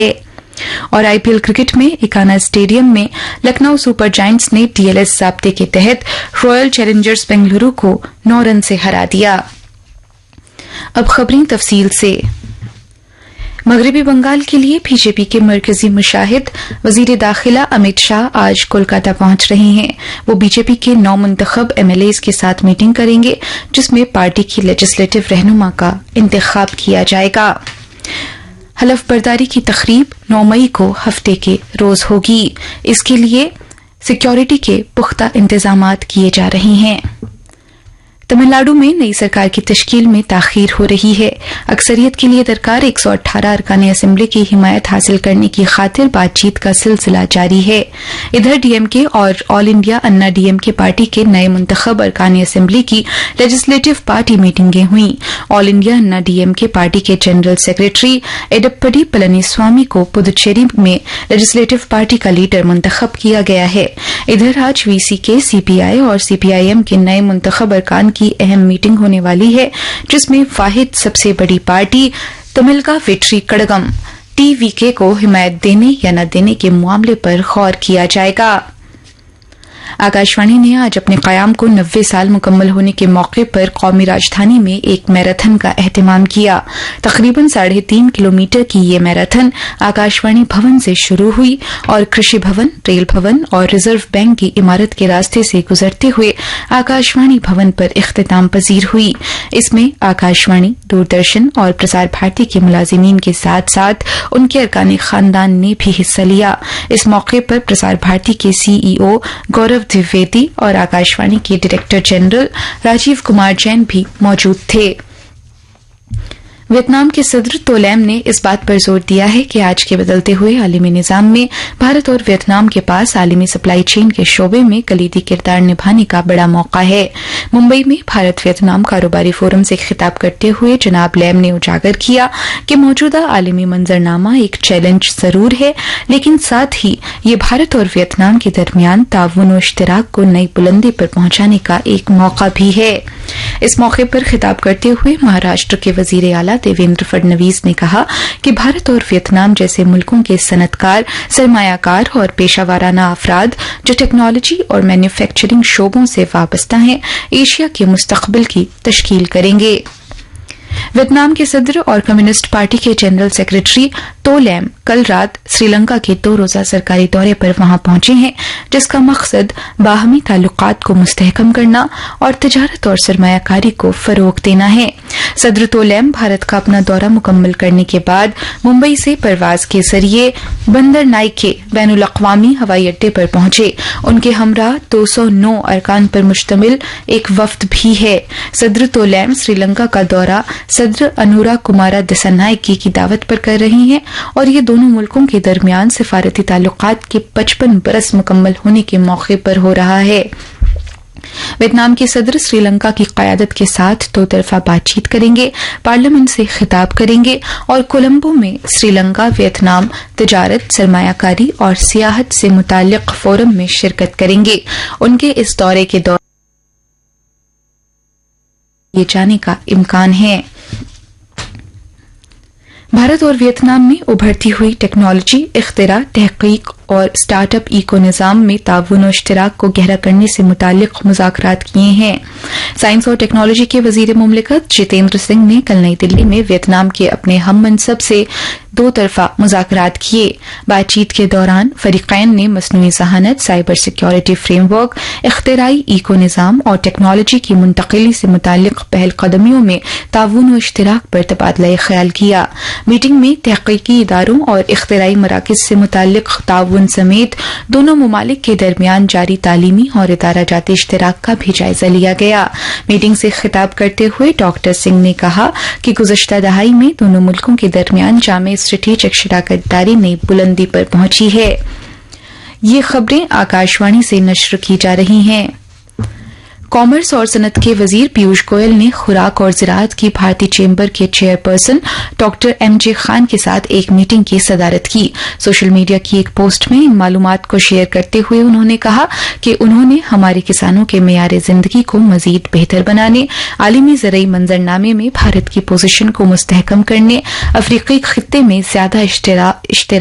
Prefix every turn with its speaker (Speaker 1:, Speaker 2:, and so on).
Speaker 1: और IPL cricket में Ekana stadium में लखनऊ सुपर जायंट्स ने टीएलएस ज़ाब्ते के तहत रॉयल चैलेंजर्स बेंगलुरु को 9 रन से हरा दिया। अब खबरें तफसील से। मगरबी बंगाल के लिए बीजेपी के मरकजी मुशाहिद वजीर दाखिला अमित शाह आज कोलकाता पहुंच रहे हैं। वो बीजेपी के 9 मुंतखब एमएलएज के साथ मीटिंग करेंगे, जिसमें पार्टी की लेजिस्लेटिव रहनुमा का इंतखाब किया जाएगा। हलफ बर्दारी की तकरीब 9 मई को हफ्ते के रोज होगी। इसके लिए सिक्योरिटी के पुख्ता इंतजामात किए जा रहे हैं। तमिलनाडु में नई सरकार की तश्कील में ताखीर हो रही है। अक्सरियत के लिए दरकार 118 अरकान असेंबली की हिमायत हासिल करने की खातिर बातचीत का सिलसिला जारी है। इधर डीएमके और ऑल इंडिया अन्ना डीएमके पार्टी के नए मुंतखब अरकान असेंबली की लेजिस्लेटिव पार्टी मीटिंगें हुई। ऑल इंडिया अन्ना डीएमके पार्टी के जनरल सेक्रेटरी एडप्पडी पलनीस्वामी को पुदुचेरी में लेजिस्लेटिव पार्टी का लीडर मुंतखब किया गया है। इधर आज वीसीके, सीपीआई और सीपीआईएम के नए मुंतखब अरकान की अहम मीटिंग होने वाली है, जिसमें वाहिद सबसे बड़ी पार्टी तमिलका वेट्री कड़गम टीवीके को हिमायत देने या न देने के मामले पर गौर किया जाएगा। आकाशवाणी ने आज अपने कयाम को 90 साल मुकम्मल होने के मौके पर कौमी राजधानी में एक मैराथन का एहतमाम किया। तकरीबन 3.5 किलोमीटर की ये मैराथन आकाशवाणी भवन से शुरू हुई और कृषि भवन, रेल भवन और रिजर्व बैंक की इमारत के रास्ते से गुजरते हुए आकाशवाणी भवन पर इख्तिताम पजीर हुई। इसमें आकाशवाणी, दूरदर्शन और प्रसार भारती के मुलाजिमीन के साथ साथ उनके अरकान खानदान ने भी हिस्सा लिया। इस मौके पर प्रसार भारती के सीईओ गौरव द्विवेदी और आकाशवाणी के डायरेक्टर जनरल राजीव कुमार जैन भी मौजूद थे। वियतनाम के सदर तो लैम ने इस बात पर जोर दिया है कि आज के बदलते हुए आलमी निजाम में भारत और वियतनाम के पास आलमी सप्लाई चेन के शोबे में कलीदी किरदार निभाने का बड़ा मौका है। मुंबई में भारत वियतनाम कारोबारी फोरम से खिताब करते हुए जनाब लैम ने उजागर किया कि मौजूदा आलमी मंजरनामा एक चैलेंज जरूर है, लेकिन साथ ही ये भारत और वियतनाम के दरमियान ताउन और इश्तिराक को नई बुलंदी पर पहुंचाने का एक मौका भी है। इस मौके पर खिताब करते हुए महाराष्ट्र के वजीर आला देवेंद्र फडणवीस ने कहा कि भारत और वियतनाम जैसे मुल्कों के सनतकार, सरमायाकार और पेशावराना अफराद जो टेक्नोलॉजी और मैन्युफैक्चरिंग शोबों से वाबस्ता हैं, एशिया के मुस्तकबिल की तश्कील करेंगे। वियतनाम के सदर और कम्युनिस्ट पार्टी के जनरल सेक्रेटरी तो लैम कल रात श्रीलंका के 2 रोजा सरकारी दौरे पर वहां पहुंचे हैं, जिसका मकसद बाहमी ताल्लुकात को मुस्तहकम करना और तिजारत और सरमायाकारी को फरोग देना है। सदर तो लैम भारत का अपना दौरा मुकम्मल करने के बाद मुंबई से परवाज के जरिए बंदर नाइके बैनुल अक़वामी हवाई अड्डे पर पहुंचे। उनके हमरा 209 अरकान पर मुश्तमिल एक वफ्द भी है। सदर तो लैम श्रीलंका का दौरा सदर अनुरा कुमारा दिसानायकी की दावत पर कर रही हैं और ये दोनों मुल्कों के दरमियान सिफारती ताल्लुकात के 55 बरस मुकम्मल होने के मौके पर हो रहा है। वियतनाम के सदर श्रीलंका की क़यादत के साथ 2 तरफा बातचीत करेंगे, पार्लियामेंट से खिताब करेंगे और कोलंबो में श्रीलंका वियतनाम तिजारत, सरमायाकारी और सियाहत से मुताल्लिक फोरम में शिरकत करेंगे। उनके इस दौरे के दौरान ये जाने का इम्कान है। भारत और वियतनाम में उभरती हुई टेक्नोलॉजी, इख्तिरा, तहकीक और स्टार्टअप इको निजाम में ताउन और इश्तिराक को गहरा करने से मुताल्लिक मुज़ाकरात किए हैं। साइंस और टेक्नोलॉजी के वजीर मुमलिकत जितेंद्र सिंह ने कल नई दिल्ली में वियतनाम के अपने हम मनसब से 2 तरफा मुज़ाकरात किए। बातचीत के दौरान फरीकैन ने मसनूई ज़हानत, साइबर सिक्योरिटी फ्रेमवर्क, इख्तिराई इको निजाम और टेक्नोलॉजी की मुंतकिली से मुताल्लिक पहलकदमियों में ताउन और इश्तिराक पर तबादला ख्याल किया। मीटिंग में तहकीकी इदारों और इख्तिराई मराकज़ से मुताल्लिक ताउन समेत दोनों मुमालिक के दरमियान जारी तालीमी और इदारा जाती इश्तिराक का भी जायजा लिया गया। मीटिंग से खिताब करते हुए डॉक्टर सिंह ने कहा कि गुज़श्ता दहाई में दोनों मुल्कों के दरमियान जामे स्ट्रेटेजिक शराकतदारी नई बुलंदी पर पहुंची है। ये खबरें आकाशवाणी से नश्र की जा रही हैं। कॉमर्स और सनत के वजीर पीयूष गोयल ने खुराक और ज़राअत की भारतीय चेंबर के चेयरपर्सन डॉक्टर एमजे खान के साथ एक मीटिंग की सदारत की। सोशल मीडिया की एक पोस्ट में इन मालूमात को शेयर करते हुए उन्होंने कहा कि उन्होंने हमारे किसानों के मेयार जिंदगी को मजीद बेहतर बनाने, आलमी ज़रई मंजरनामे में भारत की पोजीशन को मुस्तहकम करने, अफ्रीकी खित्ते में ज्यादा